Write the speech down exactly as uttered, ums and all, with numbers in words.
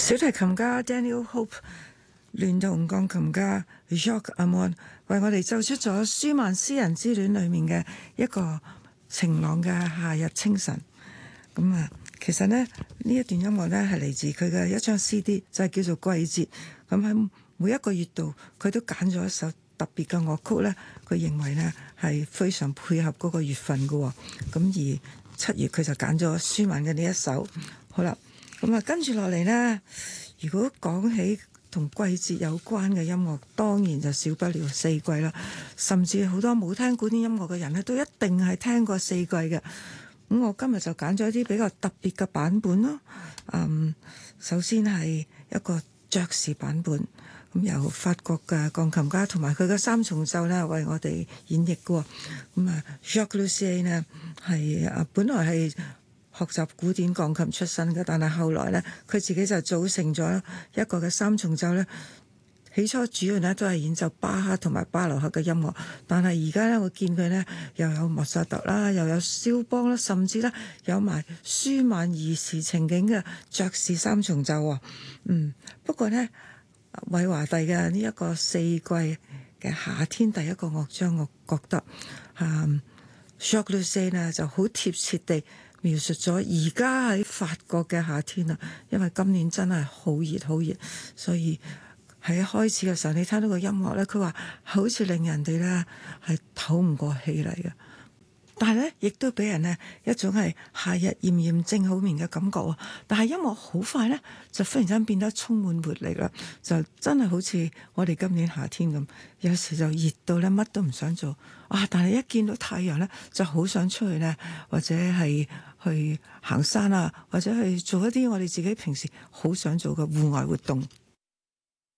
小提琴家 Daniel Hope 聯同鋼琴家 Jacques Amon 為我哋奏出咗舒曼詩人之戀裏面嘅一個晴朗嘅夏日清晨。咁啊，其實呢，呢一段音樂呢係嚟自佢嘅一張 C D， 就係叫做季節。咁喺每一個月度，佢都揀咗一首特別嘅樂曲呢，佢認為呢係非常配合嗰個月份嘅。咁而七月佢就揀咗舒曼嘅呢一首。好啦，咁啊跟住落嚟呢，如果講起同季節有關嘅音樂，當然就少不了四季啦。甚至好多冇聽古典音樂嘅人呢，都一定係聽過四季嘅。咁我今日就揀咗一啲比較特別嘅版本咯。嗯，首先係一個爵士版本，咁由法國嘅鋼琴家同埋佢嘅三重奏咧為我哋演繹嘅。咁啊 Jacques Lucien 呢係啊本來係學習古典鋼琴出身嘅，但係後來呢，佢自己就組成咗一個嘅三重奏咧。起初主要呢都係演奏巴哈同埋巴洛克嘅音樂，但係而家呢，我見佢呢又有莫扎特啦，又有肖邦啦，甚至呢有埋舒曼兒時情景嘅爵士三重奏喎。嗯，不過呢，韋華第嘅呢一個四季嘅夏天第一個樂章，我覺得嗯 Jacques Lucien 呢就好貼切地描述咗而家喺法國嘅夏天啊，因為今年真係好熱好熱，所以喺開始嘅時候，你聽到個音樂咧，佢話好似令人哋咧係唞唔過氣嚟嘅，但係咧亦都俾人呢一種係夏日炎炎正好眠嘅感覺喎。但係音樂好快咧就忽然間變得充滿活力啦，就真係好似我哋今年夏天咁，有時就熱到咧乜都唔想做啊！但係一見到太陽咧就好想出去咧，或者係去行山啊，或者去做一啲我哋自己平時好想做嘅戶外活動。